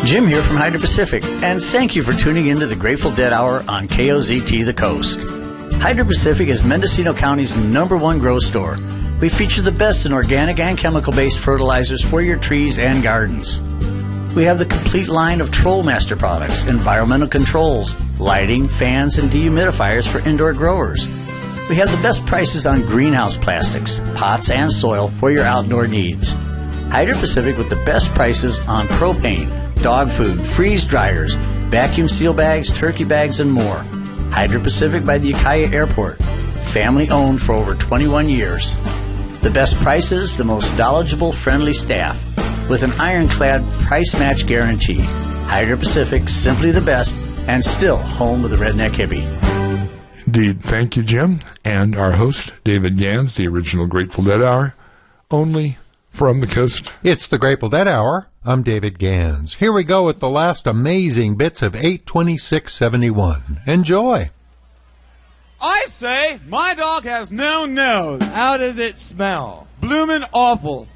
Jim here from Hydro Pacific, and thank you for tuning into the Grateful Dead Hour on KOZT The Coast. Hydro Pacific is Mendocino County's #1 grow store. We feature the best in organic and chemical-based fertilizers for your trees and gardens. We have the complete line of Trollmaster products, environmental controls, lighting, fans, and dehumidifiers for indoor growers. We have the best prices on greenhouse plastics, pots, and soil for your outdoor needs. Hydro Pacific with the best prices on propane, dog food, freeze dryers, vacuum seal bags, turkey bags, and more. Hydro Pacific by the Ukiah Airport. Family owned for over 21 years. The best prices, the most knowledgeable, friendly staff. With an ironclad price match guarantee. Hydro Pacific, simply the best, and still home of the redneck hippie. Indeed. Thank you, Jim. And our host, David Gans, the original Grateful Dead Hour, only from the coast. It's the Grateful Dead Hour. I'm David Gans. Here we go with the last amazing bits of 8/26/71. Enjoy. I say, my dog has no nose. How does it smell? Bloomin' awful.